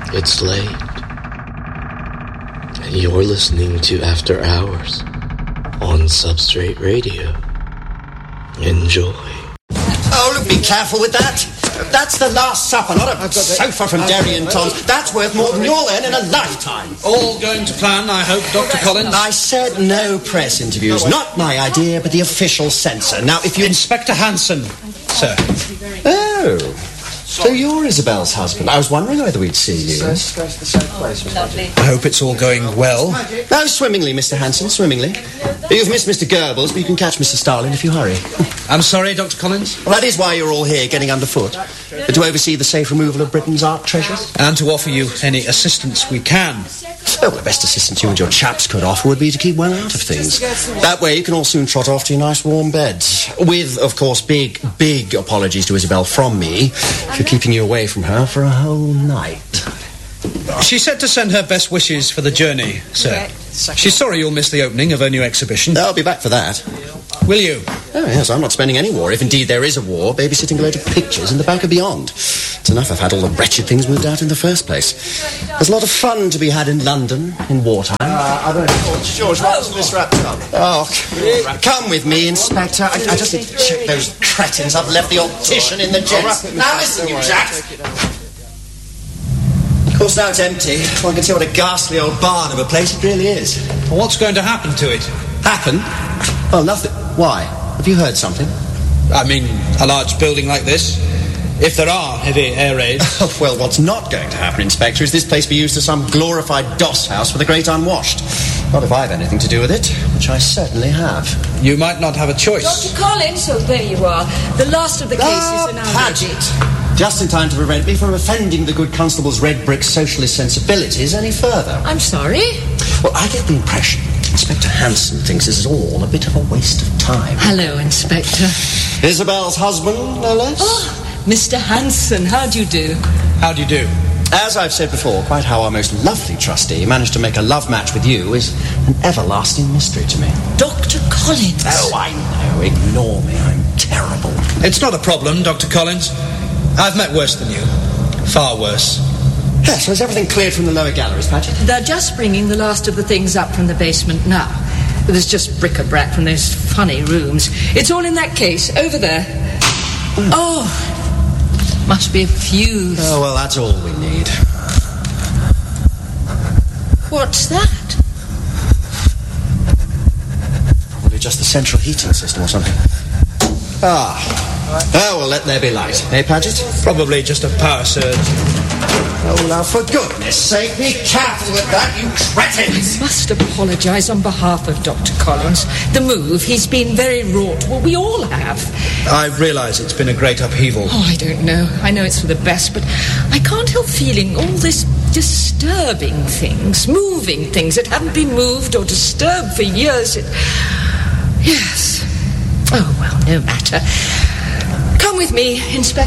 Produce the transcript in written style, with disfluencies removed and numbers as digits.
It's late, and you're listening to After Hours on Substrate Radio. Enjoy. Oh, look, be careful with that. That's the Last Supper, not a sofa from Derry and Tom's. That's worth more than you'll earn in a lifetime. All going to plan, I hope, Dr. Collins? I said no press interviews. Not my idea, but the official censor. Now, if you... Inspector Hanson, sir. Oh, so you're Isabel's husband. I was wondering whether we'd see you. Lovely. I hope it's all going well. Oh, swimmingly, Mr. Hanson, swimmingly. You've missed Mr. Goebbels, but you can catch Mr. Stalin if you hurry. I'm sorry, Dr. Collins? Well, that is why you're all here, getting underfoot. To oversee the safe removal of Britain's art treasures. And to offer you any assistance we can. Well, the best assistance you and your chaps could offer would be to keep well out of things. That way you can all soon trot off to your nice warm beds. With, of course, big apologies to Isabel from me for keeping you away from her for a whole night. She said to send her best wishes for the journey, sir. She's sorry you'll miss the opening of her new exhibition. I'll be back for that. Will you? Oh, yes, I'm not spending any war. If indeed there is a war, babysitting a load of pictures in the back of Beyond. It's enough I've had all the wretched things moved out in the first place. There's a lot of fun to be had in London in wartime. I don't know. George, what's this wrapped up? Oh, come with me, Inspector. I just need to check those cretins. I've left the optician in the jets. Now listen, you chaps. Of course, now it's empty. One can see what a ghastly old barn of a place it really is. Well, what's going to happen to it? Happen? Oh, nothing. Why? Have you heard something? I mean, a large building like this. If there are heavy air raids. Well, what's not going to happen, Inspector, is this place be used as some glorified doss house for the great unwashed. Not if I've anything to do with it, which I certainly have. You might not have a choice. Dr. Collins, oh, there you are. The last of the cases are now Paget. Just in time to prevent me from offending the good constable's red brick socialist sensibilities any further. I'm sorry? Well, I get the impression Inspector Hanson thinks this is all a bit of a waste of time. Hello, Inspector. Isabel's husband, no less. Oh, Mr. Hanson, how do you do? How do you do? As I've said before, quite how our most lovely trustee managed to make a love match with you is an everlasting mystery to me. Dr. Collins. Oh, I know. Ignore me. I'm terrible. It's not a problem, Dr. Collins. I've met worse than you. Far worse. Yes, so is everything cleared from the lower galleries, Paget? They're just bringing the last of the things up from the basement now. There's just bric-a-brac from those funny rooms. It's all in that case, over there. Oh, must be a fuse. Oh, well, that's all we need. What's that? Probably just the central heating system or something. Ah. Oh, well, let there be light. Eh, Paget? Probably just a power surge. Oh, now, for goodness sake, be careful with that, you cretins! I must apologise on behalf of Dr. Collins. The move, he's been very wrought. Well, we all have. I realise it's been a great upheaval. Oh, I don't know. I know it's for the best, but I can't help feeling all this disturbing things, moving things that haven't been moved or disturbed for years. Yes. Oh, well, no matter. Come with me, Inspector.